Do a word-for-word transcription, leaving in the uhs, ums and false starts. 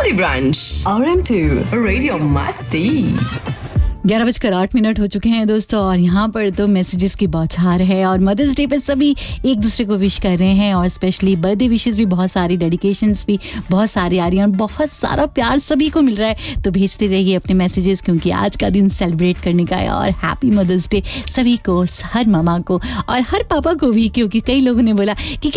Monday Brunch, R M to Radio Masti. ग्यारह बजकर आठ मिनट हो चुके हैं दोस्तों, और यहाँ पर तो मैसेजेस की बौछार है और मदर्स डे पे सभी एक दूसरे को विश कर रहे हैं, और स्पेशली बर्थडे विशेस भी बहुत सारी, डेडिकेशंस भी बहुत सारी आ रही हैं और बहुत सारा प्यार सभी को मिल रहा है। तो भेजते रहिए अपने मैसेजेस, क्योंकि आज का दिन सेलिब्रेट करने का है। और हैप्पी मदर्स डे सभी को, हर मामा को और हर पापा को भी, क्योंकि कई लोगों ने बोला कि